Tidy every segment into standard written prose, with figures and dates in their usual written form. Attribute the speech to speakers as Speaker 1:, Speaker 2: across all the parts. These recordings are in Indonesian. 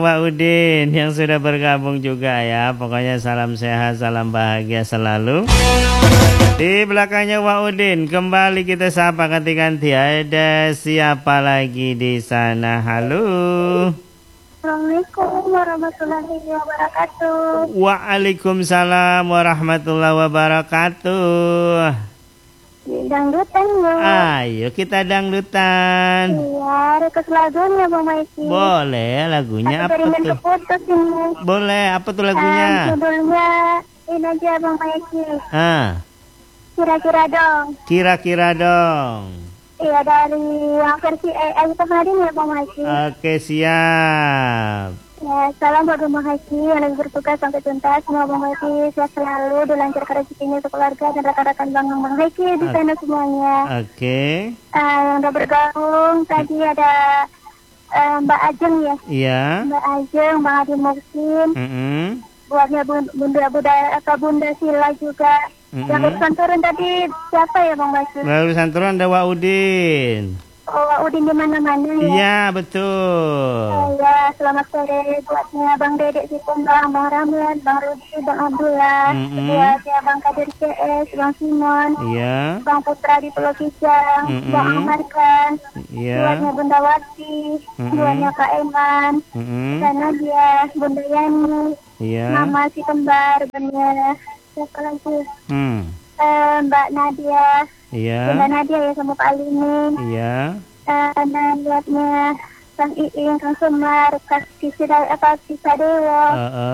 Speaker 1: Pak Udin yang sudah bergabung juga ya. Pokoknya salam sehat, salam bahagia selalu. Di belakangnya Pak Udin, kembali kita sapa ganti-ganti. Ada siapa lagi di sana? Halo.
Speaker 2: Assalamualaikum warahmatullahi wabarakatuh.
Speaker 1: Waalaikumsalam warahmatullahi wabarakatuh.
Speaker 2: Dangdutan ya.
Speaker 1: Ayo kita dangdutan.
Speaker 2: Iya, request lagunya Bang Maiki.
Speaker 1: Boleh, lagunya apa
Speaker 2: Eksperimen
Speaker 1: tuh?
Speaker 2: keputus ini.
Speaker 1: Boleh, apa tuh lagunya?
Speaker 2: Judulnya ini aja Bang Maiki. Kira-kira dong.
Speaker 1: Kira-kira dong.
Speaker 2: Iya, dari yang versi AI kemarin ya Bang Maiki.
Speaker 1: Oke, siap.
Speaker 2: Ya, salam buat Bang Maiki yang lagi bertugas sampai tuntas. Semoga Bang Maiki sehat selalu, dilancarkan rezekinya sekeluarga dan rekan-rekan Bang Maiki di sana semuanya.
Speaker 1: Oke.
Speaker 2: Yang udah bergabung tadi ada Mbak Ajeng ya.
Speaker 1: Iya.
Speaker 2: Mbak Ajeng, Bang Adi Muksin. Buatnya Bunda Sila juga. Yang urusan turun tadi siapa ya Bang Maiki?
Speaker 1: Urusan turun ada Wak Udin.
Speaker 2: Oh, Udin di mana-mana ya.
Speaker 1: Iya, betul.
Speaker 2: Ya, selamat sore buatnya Bang Dedek Sikumbang, Bang Ramlan, Bang Rudi, Bang Abdullah, buatnya Bang Kadir CS, Bang Simon, Bang Putra di Pulau Kijang, Bang Amarkan, buatnya Bunda Wati, buatnya Kak Eman, dan Nadia, Bunda Yani, Mama si kembar, bener, siapa lagi? Mbak Nadia, Bunda Nadia ya sama Pak Alimin, dan buatnya Kang Iing, Kang Semar, Kak Sisa Dewa,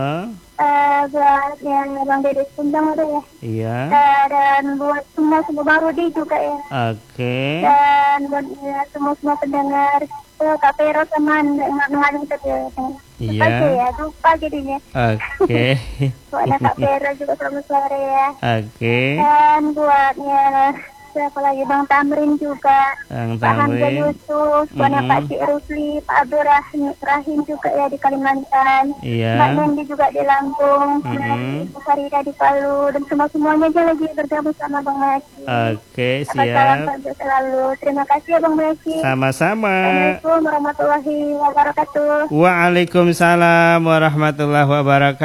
Speaker 2: buat yang Bang Dede Sundang ada ya, dan buat semua Bang Rudi juga ya, dan buat ya, semua pendengar, Kak Pero teman mengalami tadi ya, lupa jadinya. Buatnya Kak Pero juga selamat sore ya. Dan buatnya siapa lagi, Bang Tamrin juga, Pak Hamzah Yusuf, buatnya Pak Cik Rusli, Pak Abdul Rahim juga ya di Kalimantan, Mbak Nendi juga di Lampung, Ibu Farida di Palu, dan semuanya aja lagi bergabung sama Bang Maiki.
Speaker 1: Siap.
Speaker 2: Salam selalu. Terima kasih ya Bang Maiki.
Speaker 1: Sama-sama.
Speaker 2: Assalamualaikum warahmatullahi wabarakatuh.
Speaker 1: Waalaikumsalam warahmatullahi wabarakatuh.